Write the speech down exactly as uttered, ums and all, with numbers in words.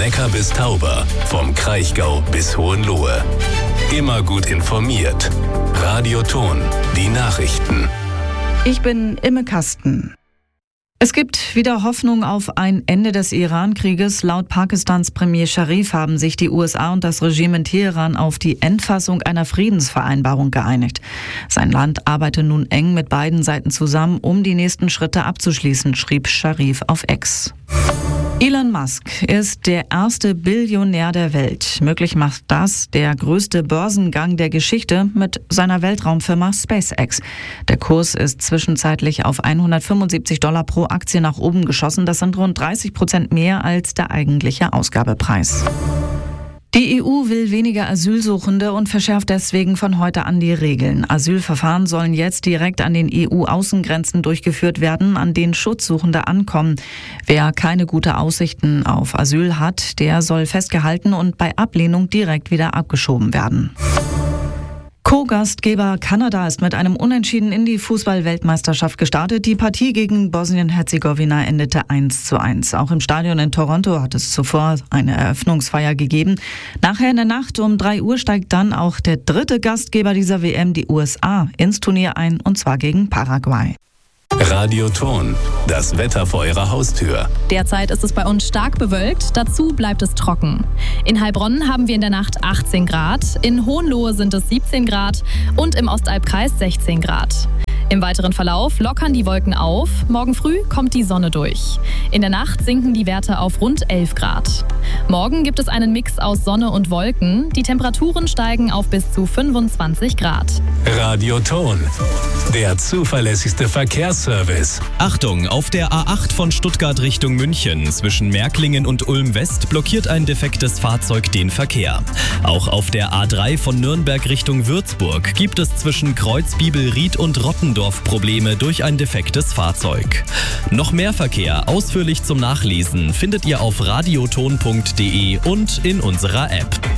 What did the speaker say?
Neckar bis Tauber, vom Kraichgau bis Hohenlohe. Immer gut informiert. Radio Ton, die Nachrichten. Ich bin Imme Kasten. Es gibt wieder Hoffnung auf ein Ende des Iran-Krieges. Laut Pakistans Premier Sharif haben sich die U S A und das Regime in Teheran auf die Endfassung einer Friedensvereinbarung geeinigt. Sein Land arbeite nun eng mit beiden Seiten zusammen, um die nächsten Schritte abzuschließen, schrieb Sharif auf X. Elon Musk ist der erste Billionär der Welt. Möglich macht das der größte Börsengang der Geschichte mit seiner Weltraumfirma SpaceX. Der Kurs ist zwischenzeitlich auf hundertfünfundsiebzig Dollar pro Aktie nach oben geschossen. Das sind rund dreißig Prozent mehr als der eigentliche Ausgabepreis. Die E U will weniger Asylsuchende und verschärft deswegen von heute an die Regeln. Asylverfahren sollen jetzt direkt an den E U-Außengrenzen durchgeführt werden, an denen Schutzsuchende ankommen. Wer keine guten Aussichten auf Asyl hat, der soll festgehalten und bei Ablehnung direkt wieder abgeschoben werden. Co-Gastgeber Kanada ist mit einem Unentschieden in die Fußball-Weltmeisterschaft gestartet. Die Partie gegen Bosnien-Herzegowina endete eins zu eins. Auch im Stadion in Toronto hat es zuvor eine Eröffnungsfeier gegeben. Nachher in der Nacht um drei Uhr steigt dann auch der dritte Gastgeber dieser W M, die U S A, ins Turnier ein, und zwar gegen Paraguay. Radio Ton, das Wetter vor Ihrer Haustür. Derzeit ist es bei uns stark bewölkt, dazu bleibt es trocken. In Heilbronn haben wir in der Nacht achtzehn Grad, in Hohenlohe sind es siebzehn Grad und im Ostalbkreis sechzehn Grad. Im weiteren Verlauf lockern die Wolken auf, morgen früh kommt die Sonne durch. In der Nacht sinken die Werte auf rund elf Grad. Morgen gibt es einen Mix aus Sonne und Wolken, die Temperaturen steigen auf bis zu fünfundzwanzig Grad. Radio Ton, der zuverlässigste Verkehrsservice. Achtung, auf der A acht von Stuttgart Richtung München zwischen Märklingen und Ulm West blockiert ein defektes Fahrzeug den Verkehr. Auch auf der A drei von Nürnberg Richtung Würzburg gibt es zwischen Kreuzbibelried und Rottendorf Probleme durch ein defektes Fahrzeug. Noch mehr Verkehr ausführlich zum Nachlesen findet ihr auf radioton punkt de und in unserer App.